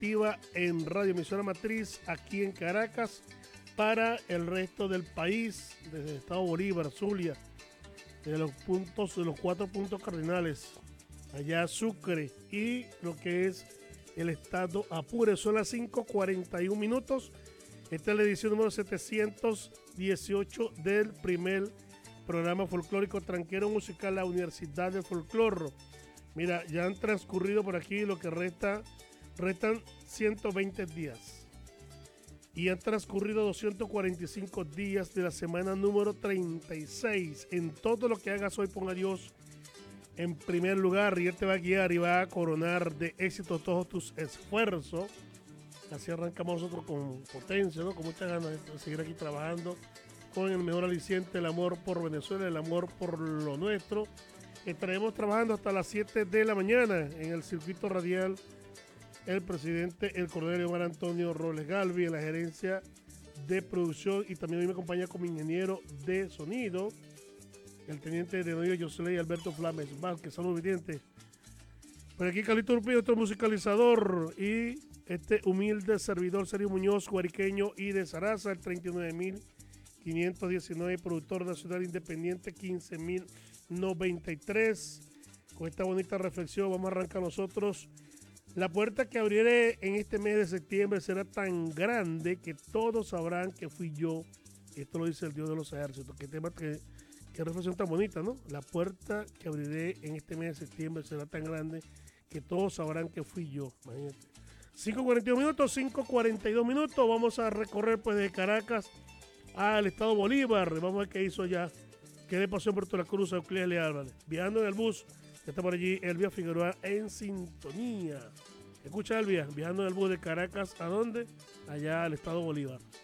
activa en Radio Emisora Matriz aquí en Caracas para el resto del país, desde el estado Bolívar, Zulia, de los 4 puntos cardinales, allá Sucre y lo que es el estado Apure. Son las 5:41 minutos. Esta es la edición número 718 del primer programa folclórico tranquero musical La Universidad del Folclor. Mira, ya han transcurrido por aquí lo que restan 120 días. Y han transcurrido 245 días de la semana número 36. En todo lo que hagas hoy, ponga a Dios en primer lugar y Él te va a guiar y va a coronar de éxito todos tus esfuerzos. Así arrancamos nosotros con potencia, ¿no? Con muchas ganas de seguir aquí trabajando con el mejor aliciente, el amor por Venezuela, el amor por lo nuestro. Estaremos trabajando hasta las 7 de la mañana en el circuito radial. El presidente, el coronel Omar Antonio Robles Galvi, en la gerencia de producción, y también hoy me acompaña como ingeniero de sonido, el teniente de Noyo Yoseley Alberto Flames Vázquez. Saludos, videntes. Por aquí Carlito Urpillo, otro musicalizador, y este humilde servidor Sergio Muñoz, guariqueño y de Zaraza, el 39.519, productor nacional independiente 15.093. Con esta bonita reflexión vamos a arrancar nosotros. La puerta que abriré en este mes de septiembre será tan grande que todos sabrán que fui yo. Esto lo dice el Dios de los ejércitos. Qué reflexión tan bonita, ¿no? La puerta que abriré en este mes de septiembre será tan grande que todos sabrán que fui yo. Imagínate. 5:42 minutos, 5:42 minutos. Vamos a recorrer pues de Caracas al estado Bolívar. Vamos a ver qué hizo allá. ¿Qué le pasó en Puerto La Cruz a Euclides L. Álvarez? Viajando en el bus, está por allí Elvia Figueroa en sintonía. Escucha, Elvia, viajando en el bus de Caracas, ¿a dónde? Allá al estado Bolívar.